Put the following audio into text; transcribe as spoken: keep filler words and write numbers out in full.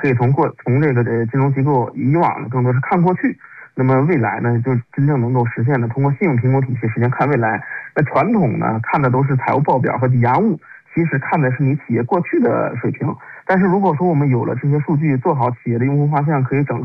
可以从过从这个呃金融机构以往呢更多是看过去，那么未来呢就真正能够实现的通过信用评估体系实现看未来。那传统呢看的都是财务报表和抵押物，其实看的是你企业过去的水平。但是如果说我们有了这些数据，做好企业的用户画像，可以整